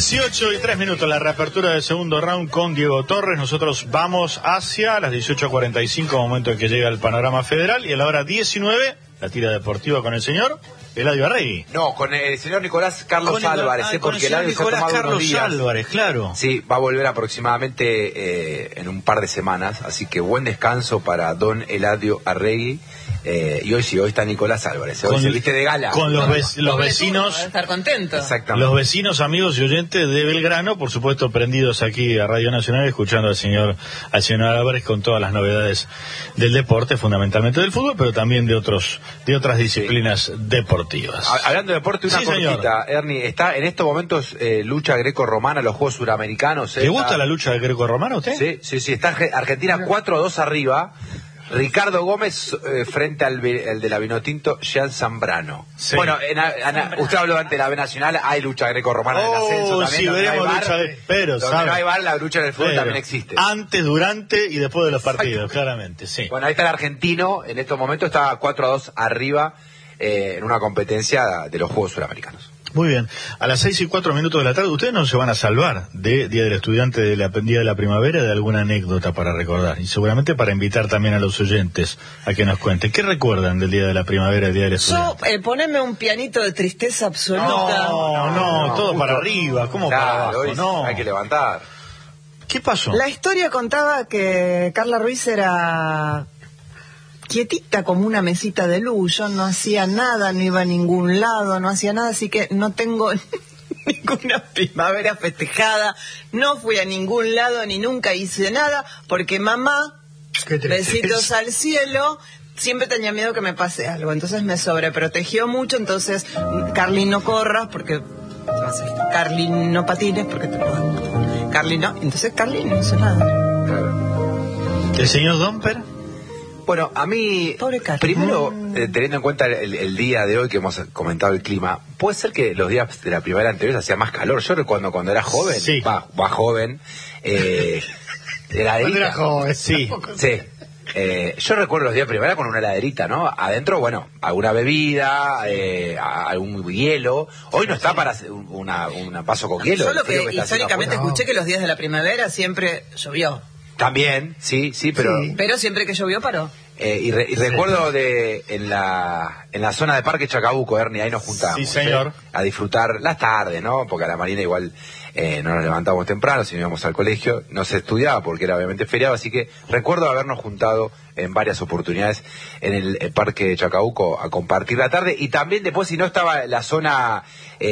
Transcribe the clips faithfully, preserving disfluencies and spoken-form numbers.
dieciocho y tres minutos, la reapertura del segundo round con Diego Torres. Nosotros vamos hacia las dieciocho cuarenta y cinco, momento en que llega el panorama federal, y a la hora diecinueve, la tira deportiva con el señor Eladio Arregui. No, con el señor Nicolás Carlos con el, Álvarez, ah, eh, con porque el señor Eladio Nicolás se ha tomado Carlos unos días. Álvarez, claro. Sí, va a volver aproximadamente eh, en un par de semanas, así que buen descanso para don Eladio Arregui. Eh, y hoy sí, hoy está Nicolás Álvarez, hoy con, se viste de gala. Con los, ve los Doble vecinos. turno, estar contento. Exactamente. Los vecinos, amigos y oyentes de Belgrano, por supuesto, prendidos aquí a Radio Nacional, escuchando al señor, al señor Álvarez con todas las novedades del deporte, fundamentalmente del fútbol, pero también de otros, de otras disciplinas sí. deportivas. Hablando de deporte, una sí, cortita, Ernie, está en estos momentos eh, lucha greco-romana, los Juegos Suramericanos. ¿Le gusta la lucha greco-romana a usted? Sí, sí, sí, está Argentina cuatro a dos arriba. Ricardo Gómez eh, frente al, al de la Vinotinto, Jean Zambrano. Sí. Bueno, en, en, usted habló antes de la B Nacional, hay lucha greco-romana oh, en el ascenso también. Sí, veremos no lucha de... Pero, donde ¿sabe? no hay bar, la lucha en el fútbol pero, también existe. Antes, durante y después de los partidos, claramente, sí. Bueno, ahí está el argentino, en estos momentos está cuatro a dos arriba eh, en una competencia de los Juegos Suramericanos. Muy bien, a las seis y cuatro minutos de la tarde, ustedes no se van a salvar de Día del Estudiante, de la Día de la Primavera, de alguna anécdota para recordar, y seguramente para invitar también a los oyentes a que nos cuenten. ¿Qué recuerdan del Día de la Primavera, del Día del Estudiante? Yo, eh, poneme un pianito de tristeza absoluta. No, no, no, no todo justo, para arriba, ¿cómo claro, para abajo? No. Hay que levantar. ¿Qué pasó? La historia contaba que Carla Ruiz era quietita como una mesita de luz, yo no hacía nada, no iba a ningún lado, no hacía nada, así que no tengo ninguna primavera festejada, no fui a ningún lado ni nunca hice nada, porque mamá, besitos al cielo, siempre tenía miedo que me pase algo, entonces me sobreprotegió mucho, entonces Carly no corras, porque Carly no patines, porque te puedo... Carly no, entonces Carly no hizo nada. ¿El señor Domper? Bueno, a mí, primero, eh, teniendo en cuenta el, el día de hoy que hemos comentado el clima, puede ser que los días de la primavera anterior hacía más calor. Yo recuerdo cuando era joven, sí. va, va joven, eh, heladerita. Cuando era joven, sí. Sí. Eh, yo recuerdo los días de primavera con una heladerita, ¿no? Adentro, bueno, alguna bebida, eh, algún hielo. Hoy no está para una, una paso con hielo. Yo lo que, que históricamente haciendo, escuché que los días de la primavera siempre llovió. También, sí, sí, pero... Sí. Pero siempre que llovió paró. Eh, y, re, y recuerdo de en la en la zona de Parque Chacabuco, Ernie, ahí nos juntábamos. Sí, señor. ¿eh? A disfrutar las tardes, ¿no? Porque a la Marina igual eh, no nos levantábamos temprano, si no íbamos al colegio. No se estudiaba porque era obviamente feriado, así que recuerdo habernos juntado en varias oportunidades en el, el Parque Chacabuco a compartir la tarde. Y también después, si no estaba la zona...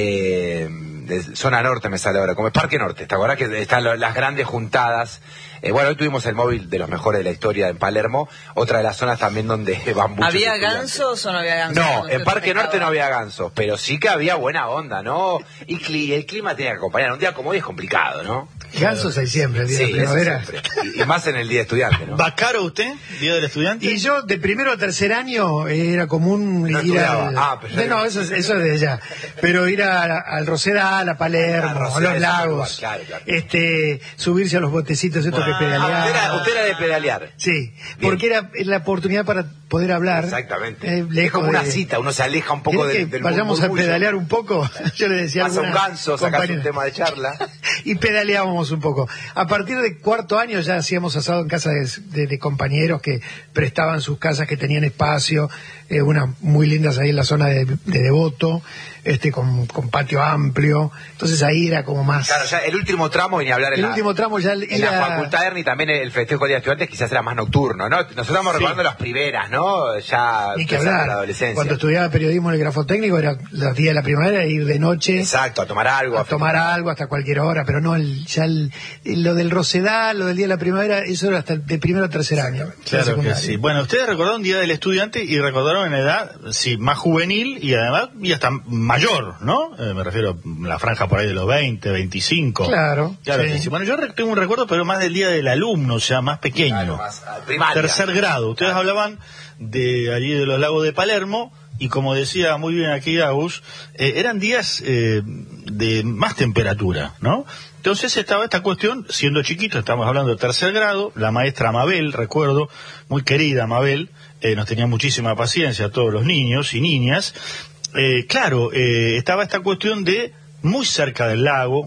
Eh, de zona norte me sale ahora, como el Parque Norte, ¿te acordás que están lo, las grandes juntadas? Eh, bueno, hoy tuvimos el móvil de los mejores de la historia en Palermo, otra de las zonas también donde van muchos ¿Había estudiantes. gansos o no había gansos? No, en Parque Norte no había gansos, pero sí que había buena onda, ¿no? Y cli el clima tenía que acompañar, un día como hoy es complicado, ¿no? Gansos hay siempre, el día sí, de primavera. Y, y más en el día de estudiante, ¿no? ¿Va caro usted, Día del Estudiante? Y yo, de primero a tercer año, era común no ir al... Ah, pero no, no, eso, eso es de allá. Pero ir a, al Rosedal, a Palermo, a, a los lagos, claro, claro. este subirse a los botecitos estos bueno, que pedaleaban. Ah, usted, era, usted era de pedalear. Sí, bien. Porque era la oportunidad para poder hablar. Exactamente. Eh, es como una de... cita, uno se aleja un poco del, del vayamos murmullo. a pedalear un poco. Yo le decía Pasa un ganso, sacas un tema de charla. Y pedaleábamos un poco. A partir de cuarto año ya hacíamos asado en casa de, de, de compañeros que prestaban sus casas, que tenían espacio, eh, unas muy lindas ahí en la zona de, de Devoto, este con, con patio amplio. Entonces ahí era como más... Claro, ya el último tramo, y ni hablar en el la, último tramo ya en era... la facultad, Ernie, también el festejo de Día de Estudiantes quizás era más nocturno, ¿no? Nosotros estamos sí. recordando las primeras, ¿no? Ya Ni que hablar. La adolescencia. Cuando estudiaba periodismo en el Grafotécnico era los días de la primavera, ir de noche. Exacto, a tomar algo. A, a tomar algo hasta cualquier hora, pero no, el, ya el, lo del Rosedal, lo del día de la primavera, eso era hasta el de primero a tercer año. Claro que sí. Bueno, ustedes recordaron Día del Estudiante y recordaron en edad, sí, más juvenil y además y hasta mayor, ¿no? Eh, me refiero a la franja por ahí de los veinte, veinticinco. Claro. Claro sí. que sí. Bueno, yo tengo un recuerdo, pero más del Día del Alumno, o sea, más pequeño. Claro, más, primaria. Tercer grado. Ustedes claro. hablaban de allí de los lagos de Palermo. Y como decía muy bien aquí Agus, eh, eran días eh, de más temperatura, ¿no? Entonces estaba esta cuestión, siendo chiquito, estamos hablando de tercer grado, la maestra Mabel, recuerdo, muy querida Mabel, eh, nos tenía muchísima paciencia a todos los niños y niñas. Eh, claro, eh, estaba esta cuestión de muy cerca del lago,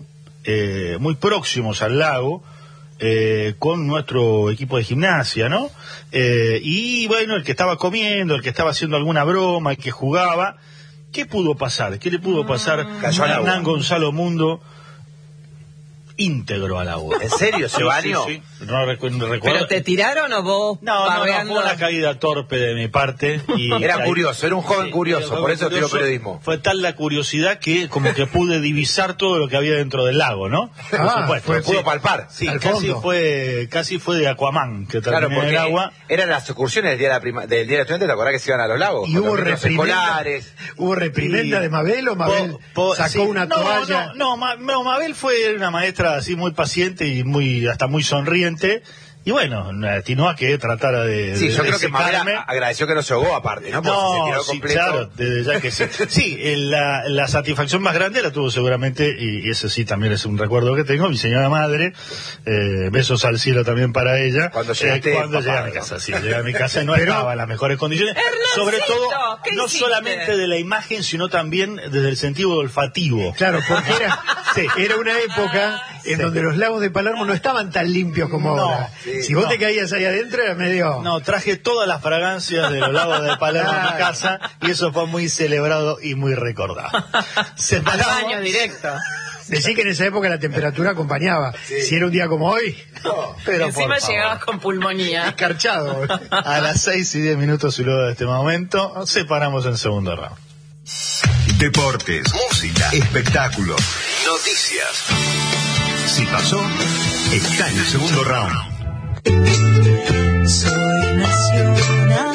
eh, muy próximos al lago, eh, con nuestro equipo de gimnasia, ¿no? Eh, y bueno, el que estaba comiendo, el que estaba haciendo alguna broma, el que jugaba, ¿qué pudo pasar? ¿Qué le pudo pasar Cayó a al agua. Hernán Gonzalo Mundo? Íntegro al agua. ¿En serio, se Sí, bañó? sí, sí. No recu- no recuerdo. ¿Pero te tiraron o vos No, no, no, babeando? fue una caída torpe de mi parte. Y Era ahí- curioso, era un joven Sí, curioso, era un por eso curioso. estudió periodismo. Fue tal la curiosidad que como que pude divisar todo lo que había dentro del lago, ¿no? Por Ah, supuesto. fue- Pudo Sí. palpar. Sí, Al casi fondo. fue, casi fue de Aquaman, que Claro, terminé en porque el agua. eran las excursiones del día de, la prima- del día del estudiante, ¿te acordás que se iban a los lagos? Y Con hubo los niños reprimenda, escolares. hubo reprimenda Sí. de Mabel o Mabel Po- po- sacó sí. una No, toalla. No, no, Ma- no, Mabel fue una maestra así muy paciente y muy hasta muy sonriente. Y bueno, atinó a que tratara de. Sí, de- yo de creo que Mabel secarme. a- agradeció que no se ahogó aparte, ¿no? Porque se No, tiró sí, completo. claro, desde ya que sí. Sí, eh, la, la satisfacción más grande la tuvo seguramente, y, y ese sí también es un recuerdo que tengo, mi señora madre, eh, besos al cielo también para ella. Cuando llegaste, Eh, cuando papá, llegué a mi ¿no? casa, sí, llegué a mi casa y no Pero- estaba en las mejores condiciones. Hernancito, Sobre todo, ¿qué no hiciste? solamente de la imagen, sino también desde el sentido olfativo. Claro, porque era, Sí. era una época en Sí. donde los lagos de Palermo no estaban tan limpios como No, ahora. sí, si vos no. te caías ahí adentro era medio... No, traje todas las fragancias de los lagos de Palermo a mi Claro. casa y eso fue muy celebrado y muy recordado. Al Separamos- baño directo. Decí que en esa época la temperatura acompañaba. Si era un día como hoy, Pero Encima por favor. llegabas con pulmonía. escarchado. A las seis y diez minutos y luego de este momento, separamos en segundo round. Deportes, música, espectáculos, noticias. Si pasó, está en el segundo round. Soy nacional.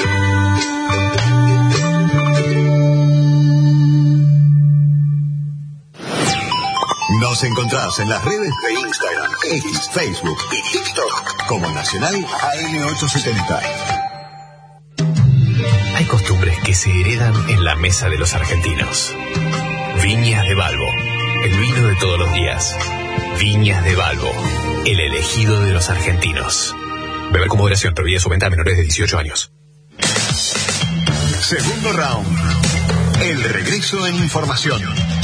Nos encontrás en las redes de Instagram, X, Facebook y TikTok como Nacional A M ochocientos setenta. Hay costumbres que se heredan en la mesa de los argentinos. Viñas de Balbo, el vino de todos los días. Viñas de Balbo, el elegido de los argentinos. Beber con moderación, prohibida su venta a menores de dieciocho años. Segundo round. El regreso en información.